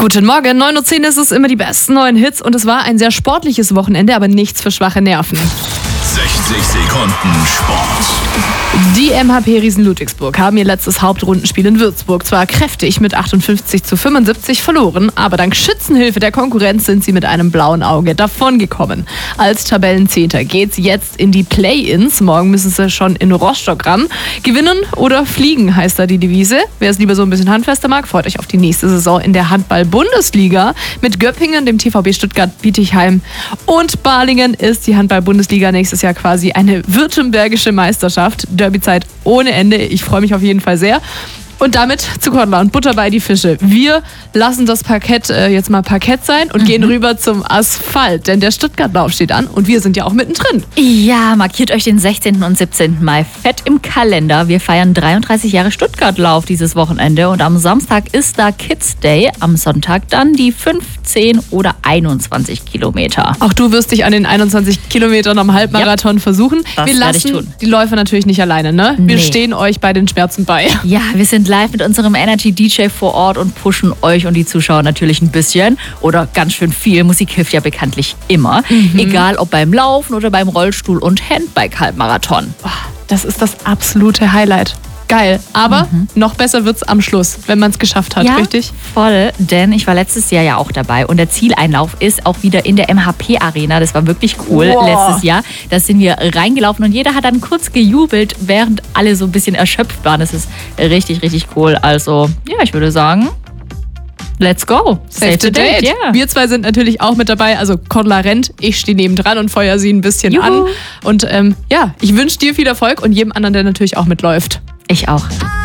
Guten Morgen, 9:10 Uhr ist es, immer die besten neuen Hits und es war ein sehr sportliches Wochenende, aber nichts für schwache Nerven. 60 Sekunden Sport. Die MHP Riesen Ludwigsburg haben ihr letztes Hauptrundenspiel in Würzburg zwar kräftig mit 58:75 verloren, aber dank Schützenhilfe der Konkurrenz sind sie mit einem blauen Auge davongekommen. Als Tabellenzehnter geht's jetzt in die Play-Ins. Morgen müssen sie schon in Rostock ran. Gewinnen oder fliegen heißt da die Devise. Wer es lieber so ein bisschen handfester mag, freut euch auf die nächste Saison in der Handball-Bundesliga. Mit Göppingen, dem TVB Stuttgart, Bietigheim und Balingen ist die Handball-Bundesliga nächstes Jahr quasi eine württembergische Meisterschaft. Derbyzeit ohne Ende. Ich freue mich auf jeden Fall sehr. Und damit zu Cordula und Butter bei die Fische. Wir lassen das Parkett jetzt mal Parkett sein und gehen rüber zum Asphalt. Denn der Stuttgart-Lauf steht an und wir sind ja auch mittendrin. Ja, markiert euch den 16. und 17. Mai fett im Kalender. Wir feiern 33 Jahre Stuttgart-Lauf dieses Wochenende. Und am Samstag ist da Kids Day. Am Sonntag dann die 15 oder 21 Kilometer. Auch du wirst dich an den 21 Kilometern am Halbmarathon versuchen. Das Wir werde ich lassen tun. die Läufer natürlich nicht alleine, ne? Wir Nee. stehen euch bei den Schmerzen bei. Ja, wir sind live mit unserem Energy-DJ vor Ort und pushen euch und die Zuschauer natürlich ein bisschen oder ganz schön viel. Musik hilft ja bekanntlich immer. Egal ob beim Laufen oder beim Rollstuhl- und Handbike-Halbmarathon. Das ist das absolute Highlight. Geil. Aber noch besser wird's am Schluss, wenn man es geschafft hat, Ja, richtig? voll, denn ich war letztes Jahr ja auch dabei und der Zieleinlauf ist auch wieder in der MHP-Arena. Das war wirklich cool letztes Jahr. Da sind wir reingelaufen und jeder hat dann kurz gejubelt, während alle so ein bisschen erschöpft waren. Das ist richtig, richtig cool. Also, ja, ich würde sagen, let's go. Save the date. Ja. Wir zwei sind natürlich auch mit dabei. Also Cordula rennt, ich stehe nebendran und feuer sie ein bisschen Juhu. an. Und ja, ich wünsche dir viel Erfolg und jedem anderen, der natürlich auch mitläuft. Ich auch.